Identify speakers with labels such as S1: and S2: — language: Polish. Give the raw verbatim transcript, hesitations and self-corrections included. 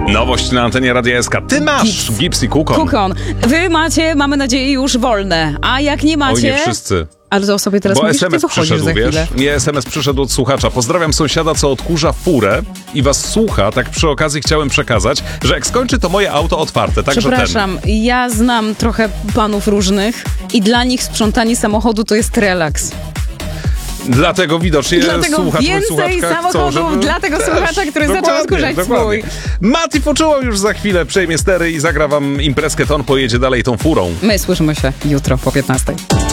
S1: Nowość na antenie Radia S K. Ty masz Gipsy Kukon.
S2: Kukon. Wy macie, mamy nadzieję, już wolne. A jak nie macie...
S1: Oj, nie wszyscy.
S2: Ale to o sobie teraz
S1: Bo
S2: mówisz,
S1: es em es
S2: ty wychodzisz
S1: przyszedł,
S2: za chwilę.
S1: wiesz? Nie, es em es przyszedł od słuchacza. Pozdrawiam sąsiada, co odkurza furę i was słucha. Tak przy okazji chciałem przekazać, że jak skończy, to moje auto otwarte. Także
S2: Przepraszam,
S1: ten.
S2: ja znam trochę panów różnych i dla nich sprzątanie samochodu to jest relaks.
S1: Dlatego widocznie
S2: Dlatego
S1: słuchacz
S2: więcej samochodów
S1: chcą, żeby...
S2: dla tego
S1: Też,
S2: słuchacza, który zaczął odkurzać swój.
S1: Mati Poczuło już za chwilę przejmie stery i zagra wam imprezkę, to on pojedzie dalej tą furą.
S2: My słyszymy się jutro po piętnastej.